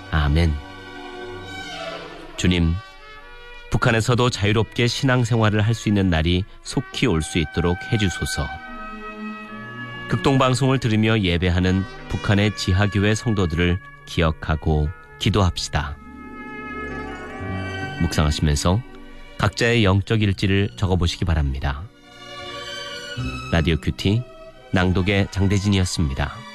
아멘. 주님, 북한에서도 자유롭게 신앙생활을 할 수 있는 날이 속히 올 수 있도록 해주소서. 극동방송을 들으며 예배하는 북한의 지하교회 성도들을 기억하고 기도합시다. 묵상하시면서 각자의 영적 일지를 적어보시기 바랍니다. 라디오 큐티 낭독의 장대진이었습니다.